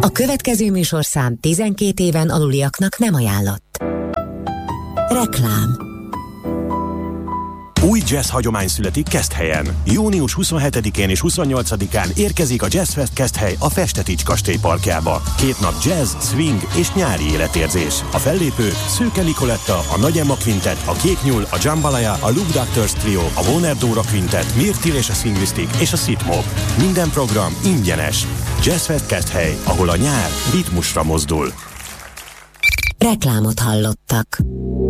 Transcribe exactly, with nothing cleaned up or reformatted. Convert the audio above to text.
A következő műsorszám tizenkét éven aluliaknak nem ajánlott. Reklám. Új jazz hagyomány születik Keszthelyen. június huszonhetedikén és huszonnyolcadikán érkezik a Jazzfest Keszthely a Festetics kastély parkjába. Két nap jazz, swing és nyári életérzés. A fellépők Szőke Nikoletta, a Nagy Emma Quintet, a Kék Nyúl, a Jambalaya, a Luke Doctors Trio, a Warner Dora Quintet, Mirtil és a Swingistic és a Sitmob. Minden program ingyenes. Jazzfest Keszthely, ahol a nyár ritmusra mozdul. Reklámot hallottak.